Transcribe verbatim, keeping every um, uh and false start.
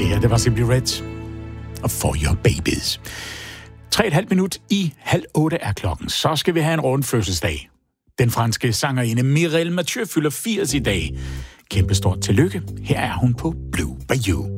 her, det var Simply Red og For Your Babies. Tre et halvt minut i halv otte er klokken. Så skal vi have en rund fødselsdag. Den franske sangerinde Mireille Mathieu fylder firs i dag. Kæmpestort tillykke. Her er hun på Blue Bayou.